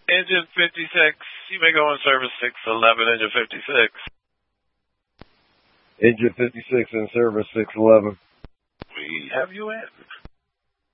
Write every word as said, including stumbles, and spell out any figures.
Engine fifty-six, you may go on service six eleven, engine fifty-six. Engine fifty-six in service six eleven. We have you in.